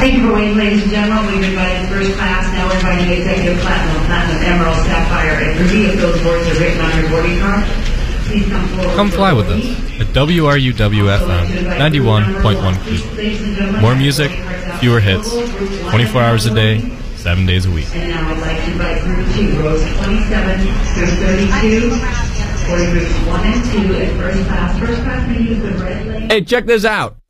Thank you for waiting, ladies and gentlemen. We've invited first class, now we're inviting executive platinum, emerald, sapphire, and ruby. If those words are written on your boarding card, please come forward. Come fly with us at WRUW-FM 91.1 More music, fewer hits, 24 hours a day, 7 days a week. And now I'd like to invite group 2, rows 27 through 32, for groups 1 and 2 at first class. First class may use the red lane. Hey, check this out.